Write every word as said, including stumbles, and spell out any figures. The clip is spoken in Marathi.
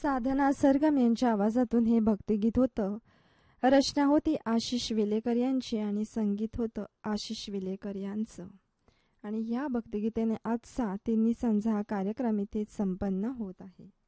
साधना सरगम यांच्या आवाजातून हे भक्तिगीत होतं. रचना होती आशिष वेलेकर यांची आणि संगीत होतं आशिष वेलेकर यांचं. आणि या भक्तिगीतेने आजचा तिन्ही संझा हा कार्यक्रम इथे संपन्न होत आहे.